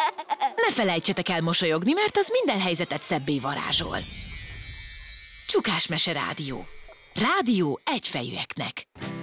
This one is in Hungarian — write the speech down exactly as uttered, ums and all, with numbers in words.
Ne felejtsetek el mosolyogni, mert az minden helyzetet szebbé varázsol. Csukásmese rádió. Rádió egyfejűeknek.